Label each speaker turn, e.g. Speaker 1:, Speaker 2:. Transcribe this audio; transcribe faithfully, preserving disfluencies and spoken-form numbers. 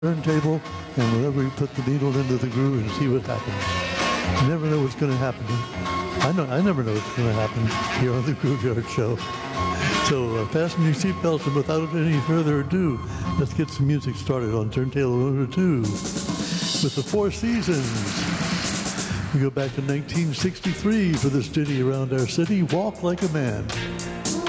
Speaker 1: turntable, and whenever you put the needle into the groove and see what happens. You never know what's going to happen. I know. I never know what's going to happen here on the Grooveyard Show. So uh, fasten your seatbelts, and without any further ado, let's get some music started on turntable number two with the Four Seasons. We go back to nineteen sixty-three for this ditty around our city, Walk Like a Man.